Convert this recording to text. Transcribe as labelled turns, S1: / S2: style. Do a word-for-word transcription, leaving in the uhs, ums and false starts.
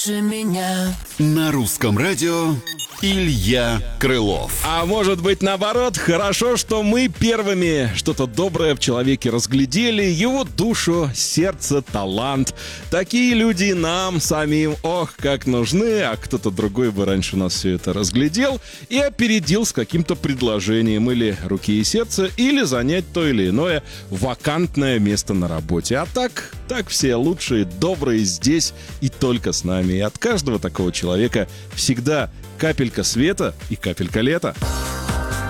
S1: меня.
S2: На русском радио Илья Крылов.
S3: А может быть, наоборот, хорошо, что мы первыми что-то доброе в человеке разглядели, его душу, сердце, талант. Такие люди нам самим, ох, как нужны, а кто-то другой бы раньше нас все это разглядел и опередил с каким-то предложением или руки и сердца, или занять то или иное вакантное место на работе. А так, так все лучшие, добрые здесь и только с нами. И от каждого такого человека всегда капелька света и капелька лета.